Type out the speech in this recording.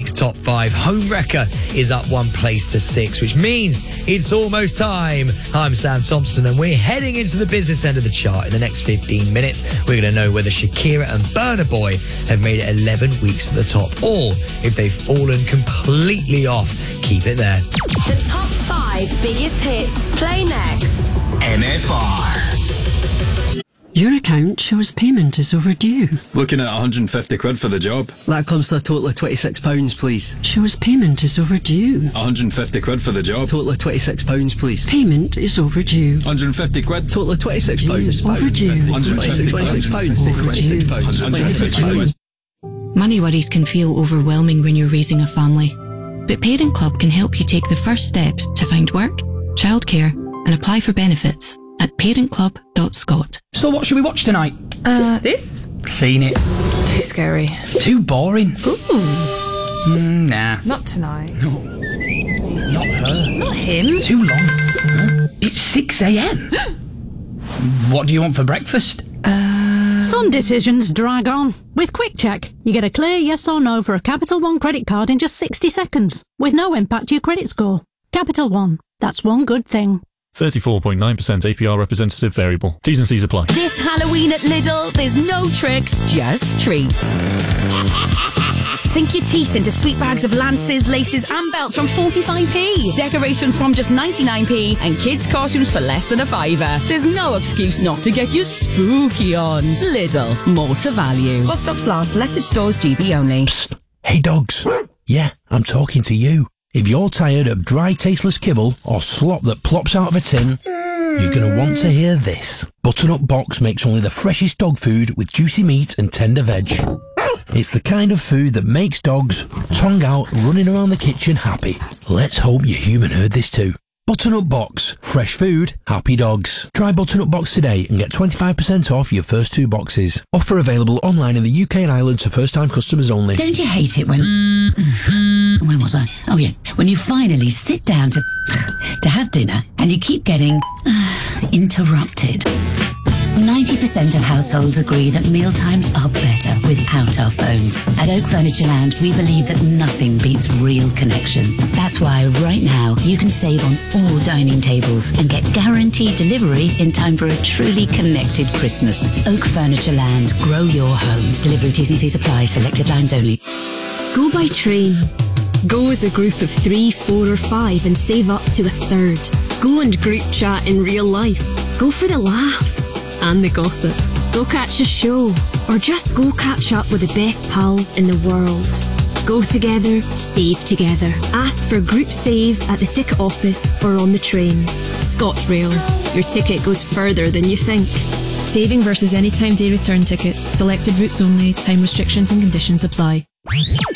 week's top 5. Homewrecker is up 1 place to 6, which means it's almost time. I'm Sam Thompson, and we're heading into the business end of the chart. In the next 15 minutes, we're going to know whether Shakira and Burna Boy have made it 11 weeks at the top, or if they've fallen completely off. Keep it there. The top 5 biggest hits play next. MFR. Your account shows payment is overdue. Looking at 150 quid for the job. That comes to a total of £26, please. Shows payment is overdue. 150 quid for the job. Total of £26, please. Payment is overdue. 150 quid. Total of £26. Overdue. £26. Money worries can feel overwhelming when you're raising a family. But Parent Club can help you take the first steps to find work, childcare, and apply for benefits at parentclub.scot. So what should we watch tonight? This? Seen it. Too scary. Too boring. Ooh. Nah. Not tonight. No. Not her. Not him. Too long. Huh? It's 6 a.m. What do you want for breakfast? Some decisions drag on. With Quick Check, you get a clear yes or no for a Capital One credit card in just 60 seconds, with no impact to your credit score. Capital One. That's one good thing. 34.9% APR representative variable. T's and C's apply. This Halloween at Lidl, there's no tricks, just treats. Sink your teeth into sweet bags of lances, laces and belts from 45p. Decorations from just 99p and kids' costumes for less than a £5. There's no excuse not to get you spooky on. Lidl, more to value. While stocks last, selected stores, GB only. Psst. Hey dogs. Yeah, I'm talking to you. If you're tired of dry, tasteless kibble or slop that plops out of a tin, you're going to want to hear this. Butternut Box makes only the freshest dog food with juicy meat and tender veg. It's the kind of food that makes dogs, tongue out, running around the kitchen happy. Let's hope your human heard this too. Butternut Box. Fresh food, happy dogs. Try Butternut Box today and get 25% off your first 2 boxes. Offer available online in the UK and Ireland to first-time customers only. Don't you hate it when... Where was I? Oh yeah. When you finally sit down to have dinner and you keep getting interrupted. 90% of households agree that mealtimes are better without our phones. At Oak Furniture Land, we believe that nothing beats real connection. That's why right now you can save on all dining tables and get guaranteed delivery in time for a truly connected Christmas. Oak Furniture Land, grow your home. Delivery T's and C's apply, selected lines only. Go by train. Go as a group of 3, 4 or 5 and save up to a third. Go and group chat in real life. Go for the laughs and the gossip. Go catch a show, or just go catch up with the best pals in the world. Go together, save together. Ask for group save at the ticket office or on the train. ScotRail. Your ticket goes further than you think. Saving versus anytime day return tickets. Selected routes only. Time restrictions and conditions apply.